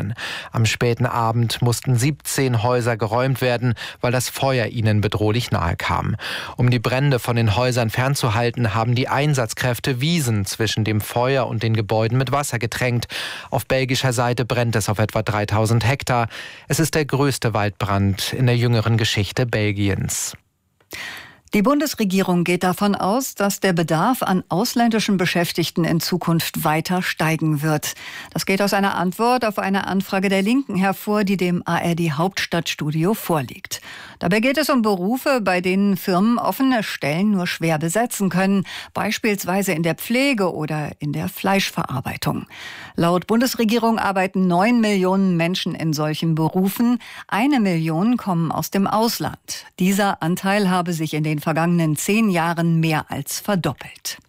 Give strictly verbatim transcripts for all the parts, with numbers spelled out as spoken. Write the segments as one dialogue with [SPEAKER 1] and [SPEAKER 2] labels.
[SPEAKER 1] Häusern. Am späten Abend mussten siebzehn Häuser geräumt werden, weil das Feuer ihnen bedrohlich nahe kam. Um die Brände von den Häusern fernzuhalten, haben die Einsatzkräfte Wiesen zwischen dem Feuer und den Gebäuden mit Wasser getränkt. Auf belgischer Seite brennt es auf etwa dreitausend Hektar. Es ist der größte Waldbrand in der jüngeren Geschichte Belgiens.
[SPEAKER 2] Die Bundesregierung geht davon aus, dass der Bedarf an ausländischen Beschäftigten in Zukunft weiter steigen wird. Das geht aus einer Antwort auf eine Anfrage der Linken hervor, die dem A R D-Hauptstadtstudio vorliegt. Dabei geht es um Berufe, bei denen Firmen offene Stellen nur schwer besetzen können, beispielsweise in der Pflege oder in der Fleischverarbeitung. Laut Bundesregierung arbeiten neun Millionen Menschen in solchen Berufen. Eine Million kommen aus dem Ausland. Dieser Anteil habe sich in den vergangenen zehn Jahren mehr als verdoppelt.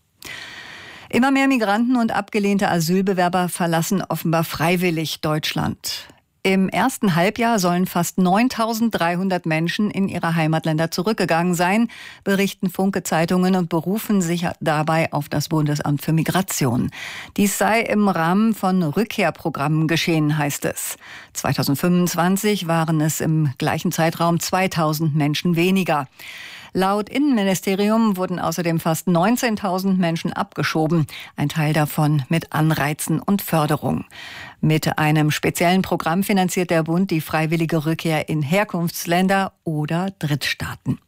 [SPEAKER 2] Immer mehr Migranten und abgelehnte Asylbewerber verlassen offenbar freiwillig Deutschland. Im ersten Halbjahr sollen fast neuntausenddreihundert Menschen in ihre Heimatländer zurückgegangen sein, berichten Funke-Zeitungen und berufen sich dabei auf das Bundesamt für Migration. Dies sei im Rahmen von Rückkehrprogrammen geschehen, heißt es. zweitausendfünfundzwanzig waren es im gleichen Zeitraum zweitausend Menschen weniger. Laut Innenministerium wurden außerdem fast neunzehntausend Menschen abgeschoben, ein Teil davon mit Anreizen und Förderung. Mit einem speziellen Programm finanziert der Bund die freiwillige Rückkehr in Herkunftsländer oder Drittstaaten.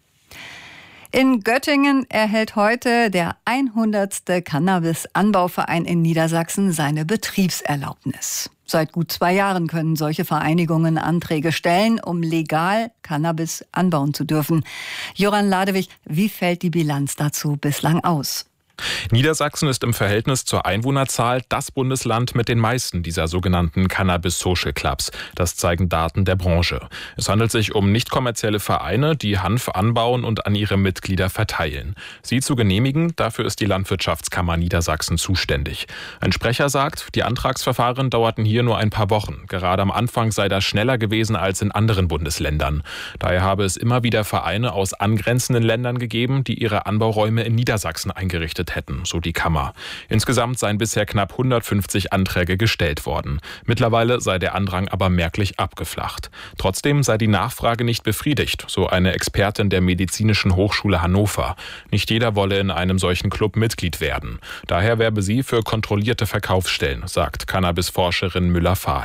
[SPEAKER 2] In Göttingen erhält heute der hundertste Cannabis-Anbauverein in Niedersachsen seine Betriebserlaubnis. Seit gut zwei Jahren können solche Vereinigungen Anträge stellen, um legal Cannabis anbauen zu dürfen. Joran Ladewig, wie fällt die Bilanz dazu bislang aus?
[SPEAKER 3] Niedersachsen ist im Verhältnis zur Einwohnerzahl das Bundesland mit den meisten dieser sogenannten Cannabis Social Clubs. Das zeigen Daten der Branche. Es handelt sich um nicht kommerzielle Vereine, die Hanf anbauen und an ihre Mitglieder verteilen. Sie zu genehmigen, dafür ist die Landwirtschaftskammer Niedersachsen zuständig. Ein Sprecher sagt, die Antragsverfahren dauerten hier nur ein paar Wochen. Gerade am Anfang sei das schneller gewesen als in anderen Bundesländern. Daher habe es immer wieder Vereine aus angrenzenden Ländern gegeben, die ihre Anbauräume in Niedersachsen eingerichtet hätten, so die Kammer. Insgesamt seien bisher knapp hundertfünfzig Anträge gestellt worden. Mittlerweile sei der Andrang aber merklich abgeflacht. Trotzdem sei die Nachfrage nicht befriedigt, so eine Expertin der Medizinischen Hochschule Hannover. Nicht jeder wolle in einem solchen Club Mitglied werden. Daher werbe sie für kontrollierte Verkaufsstellen, sagt Cannabis-Forscherin Müller-Fahl.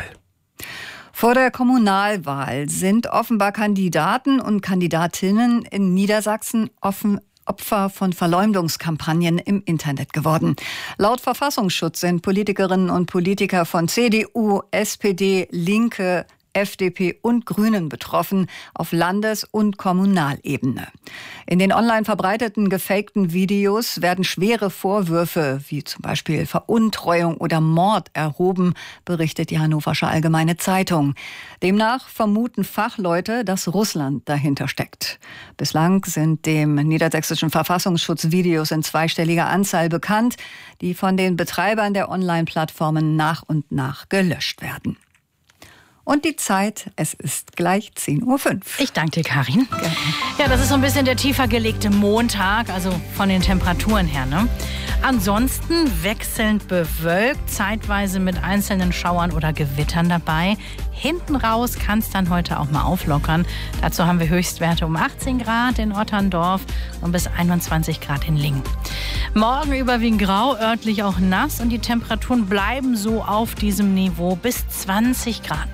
[SPEAKER 2] Vor der Kommunalwahl sind offenbar Kandidaten und Kandidatinnen in Niedersachsen offen Opfer von Verleumdungskampagnen im Internet geworden. Laut Verfassungsschutz sind Politikerinnen und Politiker von C D U, S P D, Linke, F D P und Grünen betroffen auf Landes- und Kommunalebene. In den online verbreiteten gefakten Videos werden schwere Vorwürfe wie zum Beispiel Veruntreuung oder Mord erhoben, berichtet die Hannoversche Allgemeine Zeitung. Demnach vermuten Fachleute, dass Russland dahinter steckt. Bislang sind dem niedersächsischen Verfassungsschutz Videos in zweistelliger Anzahl bekannt, die von den Betreibern der Online-Plattformen nach und nach gelöscht werden. Und die Zeit, es ist gleich zehn Uhr fünf.
[SPEAKER 4] Ich danke dir, Karin. Gerne. Ja, das ist so ein bisschen der tiefer gelegte Montag, also von den Temperaturen her, ne? Ansonsten wechselnd bewölkt, zeitweise mit einzelnen Schauern oder Gewittern dabei. Hinten raus kann es dann heute auch mal auflockern. Dazu haben wir Höchstwerte um achtzehn Grad in Otterndorf und bis einundzwanzig Grad in Lingen. Morgen überwiegend grau, örtlich auch nass und die Temperaturen bleiben so auf diesem Niveau bis zwanzig Grad.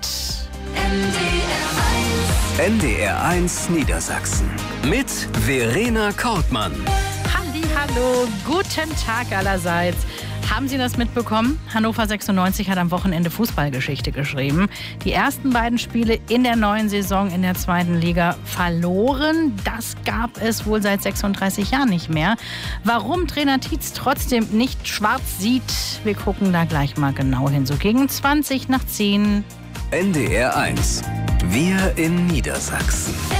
[SPEAKER 5] N D R eins Niedersachsen mit Verena Kortmann.
[SPEAKER 4] Hallo, guten Tag allerseits. Haben Sie das mitbekommen? Hannover sechsundneunzig hat am Wochenende Fußballgeschichte geschrieben. Die ersten beiden Spiele in der neuen Saison in der zweiten Liga verloren. Das gab es wohl seit sechsunddreißig Jahren nicht mehr. Warum Trainer Tietz trotzdem nicht schwarz sieht, wir gucken da gleich mal genau hin. So gegen zwanzig nach zehn.
[SPEAKER 5] N D R eins. Wir in Niedersachsen.